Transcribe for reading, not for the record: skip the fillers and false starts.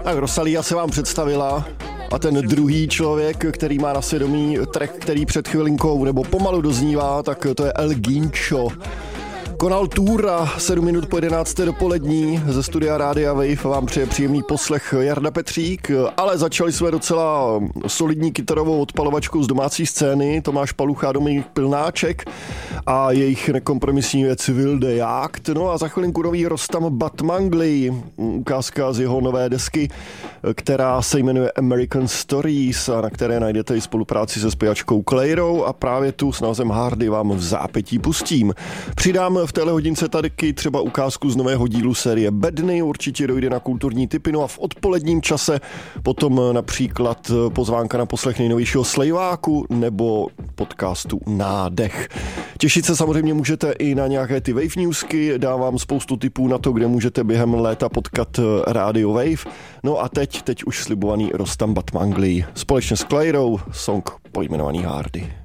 Tak Rosalia se vám představila a ten druhý člověk, který má na svědomí track, který před chvilinkou nebo pomalu doznívá, tak to je El Guincho. Konal Túra 7 minut po 11. dopolední ze studia Rádia Wave vám přeje příjemný poslech Jarda Petřík, ale začali jsme docela solidní kytarovou odpalovačkou z domácí scény, Tomáš Palucha a Dominik Pilnáček a jejich nekompromisní věc Wilde Jagd. No a za chvilinku nový Rostam Batmanglij, ukázka z jeho nové desky, která se jmenuje American Stories a na které najdete i spolupráci se zpěvačkou Clairou a právě tu s názvem Hardy vám v zápětí pustím. Přidám v téhle hodince tadyky třeba ukázku z nového dílu série Bedny, určitě dojde na kulturní tipy, no a v odpoledním čase potom například pozvánka na poslech nejnovějšího Slejváku nebo podcastu Nádech. Těšit se samozřejmě můžete i na nějaké ty Wave Newsky, dávám spoustu tipů na to, kde můžete během léta potkat Radio Wave. No a teď už slibovaný Rostam Batmanglij společně s Clairou, song pojmenovaný Hardy.